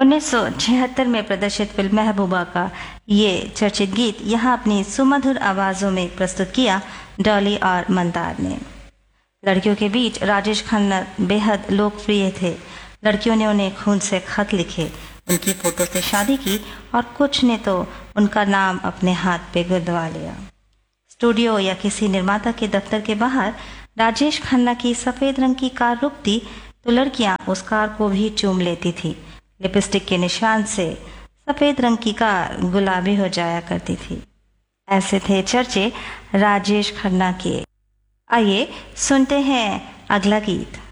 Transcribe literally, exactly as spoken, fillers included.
उन्नीस सौ छिहत्तर में प्रदर्शित फिल्म महबूबा का ये चर्चित गीत यहाँ अपनी सुमधुर आवाज़ों में प्रस्तुत किया डॉली और मंदार ने। लड़कियों के बीच राजेश खन्ना बेहद लोकप्रिय थे। लड़कियों ने उन्हें खून से खत लिखे, उनकी फोटो से शादी की और कुछ ने तो उनका नाम अपने हाथ पे गुदवा लिया। स्टूडियो या किसी निर्माता के दफ्तर के बाहर राजेश खन्ना की सफ़ेद रंग की कार रुकती तो लड़कियां उस कार को भी चूम लेती थी। लिपस्टिक के निशान से सफ़ेद रंग की कार गुलाबी हो जाया करती थी। ऐसे थे चर्चे राजेश खन्ना के। आइए सुनते हैं अगला गीत।